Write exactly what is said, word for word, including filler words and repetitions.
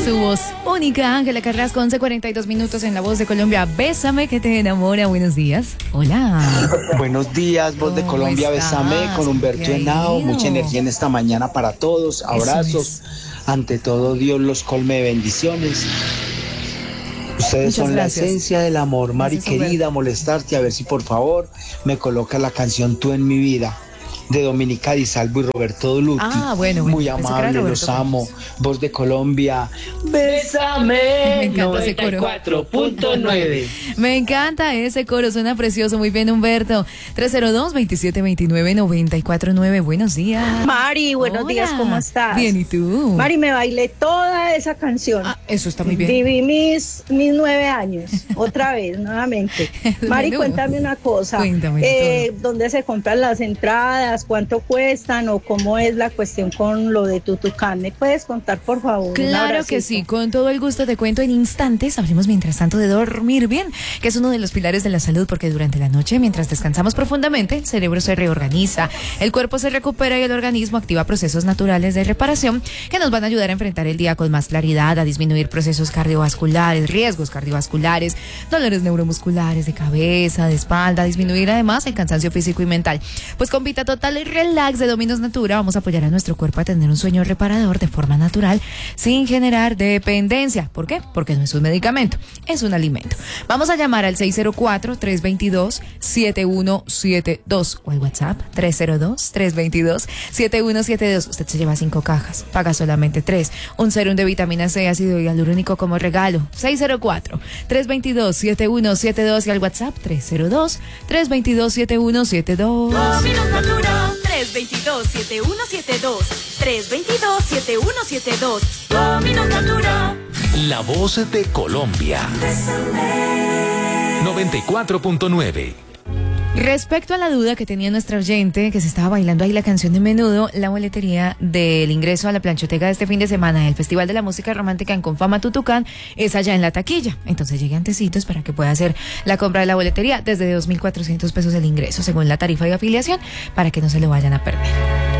Su voz única, Ángela Carrasco, once cuarenta y dos minutos en La Voz de Colombia. Bésame que te enamora. Buenos días. Hola. Buenos días, Voz de Colombia. estás? Bésame con Humberto Henao. Mucha energía en esta mañana para todos. Abrazos. Ante todo, Dios los colme de bendiciones. Ustedes Muchas son gracias. la esencia del amor. Mari Gracias, Humberto. querida, molestarte a ver si por favor me colocas la canción Tú en mi vida de Dominica Di Salvo y Roberto Duluti. Ah, bueno, bueno, Muy pensé que era amable, Roberto los Carlos. amo. Voz de Colombia. Bésame. Me encanta ese noventa y coro. cuatro punto nueve. Me encanta ese coro, suena precioso. Muy bien, Humberto. tres cero dos, veintisiete veintinueve, noventa y cuatro nueve. Buenos días. Mari, buenos Hola. días, ¿cómo estás? Bien, ¿y tú? Mari, me bailé toda esa canción. Ah, eso está muy bien. Viví mis, mis nueve años, otra vez, nuevamente. Mari, Menú. cuéntame una cosa. Cuéntame eh, ¿Dónde se compran las entradas? ¿Cuánto cuestan? ¿O cómo es la cuestión con lo de Tutucán? ¿Me puedes contar, por favor? Un Claro abracito. que sí, con todo el gusto te cuento en instantes. Hablemos mientras tanto de dormir bien, que es uno de los pilares de la salud, porque durante la noche, mientras descansamos profundamente, el cerebro se reorganiza, el cuerpo se recupera y el organismo activa procesos naturales de reparación que nos van a ayudar a enfrentar el día con más claridad, a disminuir procesos cardiovasculares, riesgos cardiovasculares, dolores neuromusculares de cabeza, de espalda, a disminuir además el cansancio físico y mental. Pues con Vita Total y Relax de Dominos Natura vamos a apoyar a nuestro cuerpo a tener un sueño reparador de forma natural sin generar dependencia. ¿Por qué? Porque no es un medicamento, es un alimento. Vamos a llamar al seis cero cuatro, tres dos dos, siete uno siete dos o al WhatsApp tres cero dos, tres dos dos, siete uno siete dos. Usted se lleva cinco cajas, paga solamente tres. Un serum de vitamina C, ácido hialurónico como regalo. seis cero cuatro, tres dos dos, siete uno siete dos y al WhatsApp tres cero dos, tres dos dos, siete uno siete dos. Dominos Natura, tres dos dos, siete uno siete dos, tres dos dos, siete uno siete dos. Dominos Natura. La Voz de Colombia. noventa y cuatro punto nueve. Respecto a la duda que tenía nuestra oyente, que se estaba bailando ahí la canción de Menudo, la boletería del ingreso a la planchoteca de este fin de semana del Festival de la Música Romántica en Confama Tutucán es allá en la taquilla. Entonces llegue antecitos para que pueda hacer la compra de la boletería desde dos mil cuatrocientos pesos el ingreso, según la tarifa de afiliación, para que no se lo vayan a perder.